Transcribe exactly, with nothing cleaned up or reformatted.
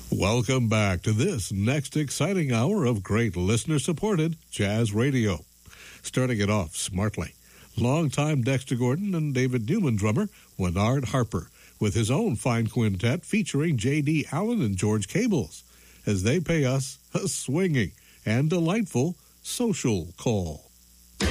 Welcome back to this next exciting hour of great listener-supported jazz radio. Starting it off smartly, longtime Dexter Gordon and David Newman drummer Winard Harper with his own fine quintet featuring J D. Allen and George Cables as they pay us a swinging and delightful social call.